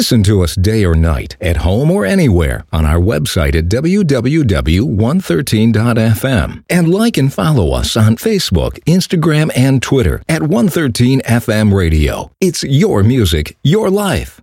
Listen to us day or night, at home or anywhere, on our website at www.113.fm. And like and follow us on Facebook, Instagram, and Twitter at 113FM Radio. It's your music, your life.